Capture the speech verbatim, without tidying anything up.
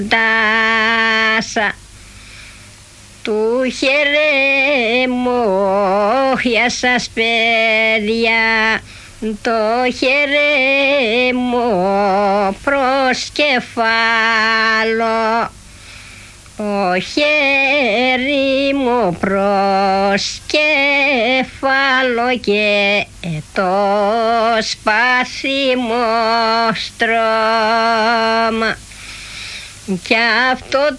Τάσα του χερέ μου για σας παιδιά, το χερέ μου προς κεφάλο, το χέρι μου προς κεφάλο και το σπάθι μου στρώμα. Κι αυτό